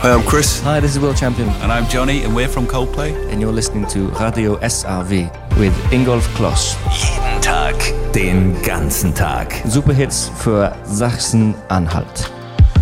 Hi, I'm Chris. Hi, this is World Champion. And I'm Johnny, and we're from Coldplay. And you're listening to Radio SRW with Ingolf Kloss. Jeden Tag, den ganzen Tag. Superhits für Sachsen-Anhalt.